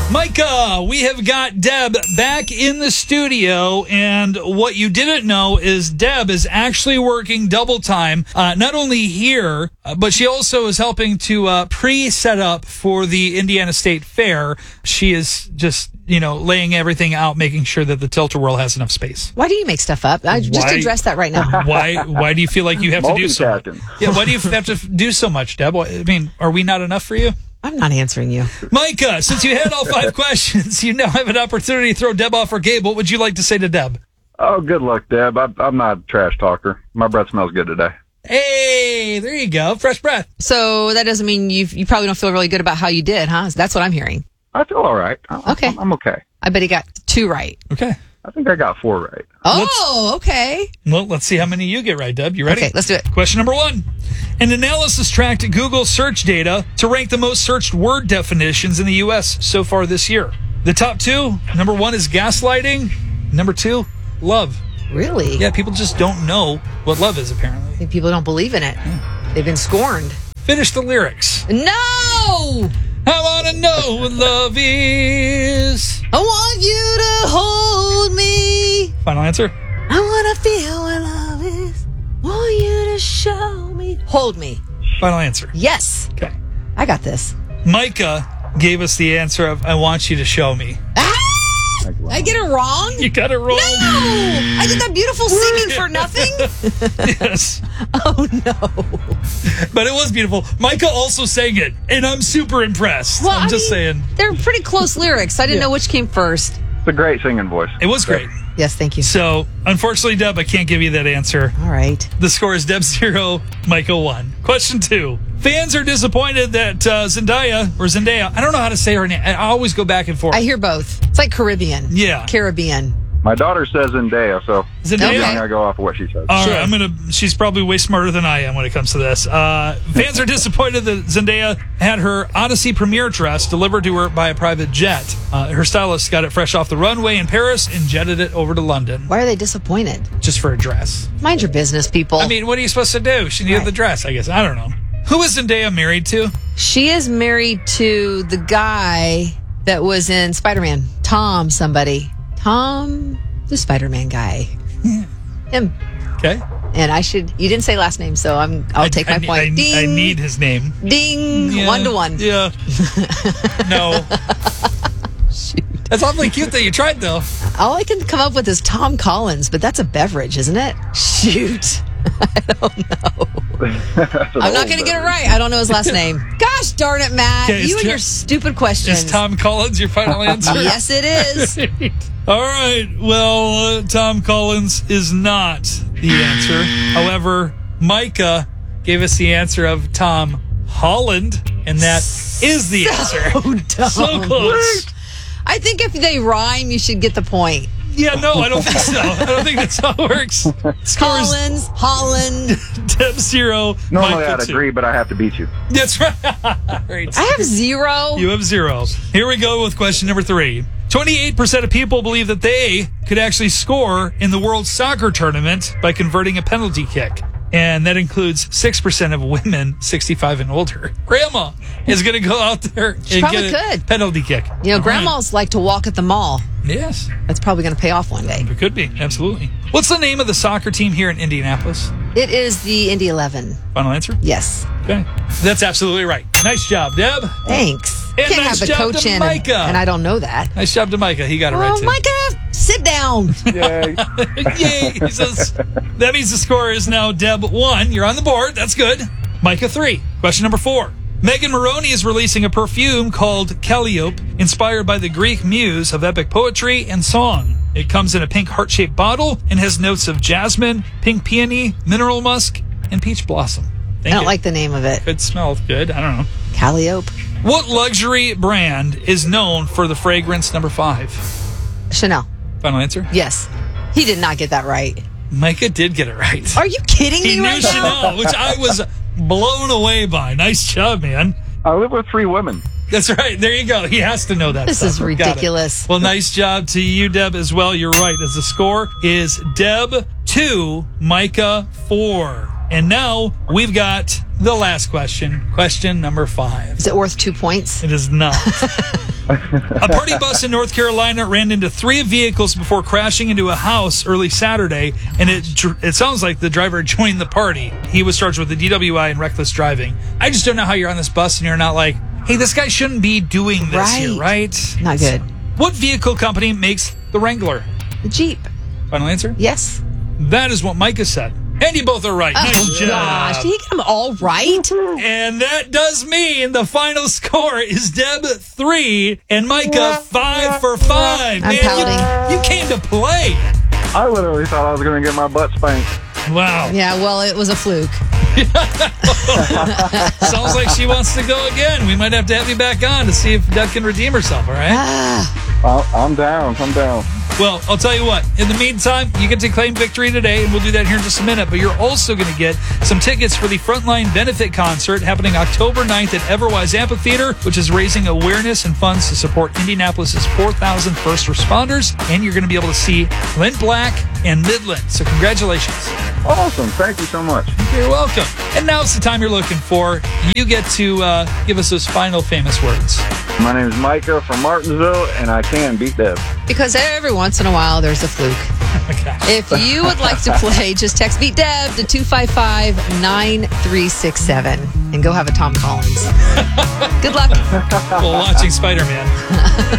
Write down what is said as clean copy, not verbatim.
Micah, we have got Deb back in the studio, and what you didn't know is Deb is actually working double time, not only here, but she also is helping to pre-set up for the Indiana State Fair. She is just, laying everything out, making sure that the Tilt-A-Whirl has enough space. Why do you make stuff up? Just address that right now. Why do you feel like you have to do so much? Yeah, why do you have to do so much, Deb? I mean, are we not enough for you? I'm not answering you. Micah, since you had all 5 questions, you now have an opportunity to throw Deb off her game. What would you like to say to Deb? Oh, good luck, Deb. I'm not a trash talker. My breath smells good today. Hey, there you go. Fresh breath. So that doesn't mean you probably don't feel really good about how you did, huh? That's what I'm hearing. I feel all right. Okay. I'm okay. I bet he got 2 right. Okay. I think I got 4 right. Oh, okay. Well, let's see how many you get right, Deb. You ready? Okay, let's do it. Question number 1. An analysis tracked Google search data to rank the most searched word definitions in the U.S. so far this year. The top 2, number 1 is gaslighting. Number 2, love. Really? Yeah, people just don't know what love is, apparently. I think people don't believe in it. They've been scorned. Finish the lyrics. No! I want to know what love is. I want you to hold me. Final answer? I want to feel what love is. Want you to show me. Hold me. Final answer. Yes. Okay. I got this. Micah gave us the answer of, I want you to show me. Ah! I get it wrong? You got it wrong. No! I did that beautiful singing for nothing? Yes. Oh, no. But it was beautiful. Micah also sang it, and I'm super impressed. Well, I'm just saying. They're pretty close lyrics. I didn't know which came first. It's a great singing voice. It was great. Yes, thank you. So, unfortunately, Deb, I can't give you that answer. All right. The score is Deb 0, Micah 1. Question 2. Fans are disappointed that Zendaya, I don't know how to say her name. I always go back and forth. I hear both. It's like Caribbean. Yeah. Caribbean. My daughter says Zendaya, so Zendaya? I'm going to go off of what she says. All right, she's probably way smarter than I am when it comes to this. Fans are disappointed that Zendaya had her Odyssey premiere dress delivered to her by a private jet. Her stylist got it fresh off the runway in Paris and jetted it over to London. Why are they disappointed? Just for a dress. Mind your business, people. I mean, what are you supposed to do? She needed the dress, I guess. I don't know. Who is Zendaya married to? She is married to the guy that was in Spider-Man. Tom somebody. Tom, the Spider-Man guy. Him. Okay. And you didn't say last name, so I'll take my point. Ding. I need his name. Ding. Yeah, 1-1. Yeah. No. Shoot. That's awfully cute that you tried, though. All I can come up with is Tom Collins, but that's a beverage, isn't it? Shoot. I don't know. I'm not going to get it right. I don't know his last name. Gosh darn it, Matt. Okay, you and your stupid questions. Is Tom Collins your final answer? Yes, it is. All right. Well, Tom Collins is not the answer. However, Micah gave us the answer of Tom Holland, and that is the answer. Dumb. So close. I think if they rhyme, you should get the point. Yeah, no, I don't think so. I don't think that's how it works. Collins, Holland. Deb 0. Normally Micah I'd 2. agree, but I have to beat you. That's right. Right. I have 0. You have 0. Here we go with question number 3. 28% of people believe that they could actually score in the World Soccer Tournament by converting a penalty kick. And that includes 6% of women 65 and older. Grandma is going to go out there and get a penalty kick. Grandmas like to walk at the mall. Yes. That's probably going to pay off one day. It could be. Absolutely. What's the name of the soccer team here in Indianapolis? It is the Indy 11. Final answer? Yes. Okay. That's absolutely right. Nice job, Deb. Thanks. And Can't nice have the job coach to in Micah. and I don't know that. Nice job to Micah. He got it right, too. Micah, sit down. Yay. Yay. He says, that means the score is now Deb 1. You're on the board. That's good. Micah 3. Question number 4. Megan Maroney is releasing a perfume called Calliope, inspired by the Greek muse of epic poetry and song. It comes in a pink heart-shaped bottle and has notes of jasmine, pink peony, mineral musk, and peach blossom. I don't like the name of it. Could smell good. I don't know. Calliope. What luxury brand is known for the fragrance number 5? Chanel. Final answer? Yes. He did not get that right. Micah did get it right. Are you kidding He me knew right now? Chanel, which I was blown away by. Nice job, man. I live with 3 women. That's right. There you go. He has to know that. This stuff. is ridiculous. Well, nice job to you, Deb, as well. You're right. As the score is Deb 2, Micah 4. And now we've got the last question. Question number 5. Is it worth 2 points? It is not. A party bus in North Carolina ran into 3 vehicles before crashing into a house early Saturday, and it sounds like the driver joined the party. He was charged with a DWI and reckless driving. I just don't know how you're on this bus and you're not like, hey, this guy shouldn't be doing this here, right? Not good. What vehicle company makes the Wrangler? The Jeep. Final answer? Yes. That is what Micah said. And you both are right. Nice job. Gosh, did he get them all right? And that does mean the final score is Deb 3 and Micah 5 for 5. I'm pouting. You came to play. I literally thought I was going to get my butt spanked. Wow. Yeah, well, it was a fluke. Sounds like she wants to go again. We might have to have you back on to see if Deb can redeem herself, all right? I'm down. I'm down. Well, I'll tell you what. In the meantime, you get to claim victory today, and we'll do that here in just a minute. But you're also going to get some tickets for the Frontline Benefit Concert happening October 9th at Everwise Amphitheater, which is raising awareness and funds to support Indianapolis's 4,000 first responders. And you're going to be able to see Clint Black and Midland. So congratulations. Awesome. Thank you so much. You're welcome. And now it's the time you're looking for. You get to give us those final famous words. My name is Micah from Martinsville, and I can beat Deb. Because every once in a while, there's a fluke. Okay. If you would like to play, just text Beat Deb to 255-9367 and go have a Tom Collins. Good luck. While watching Spider-Man.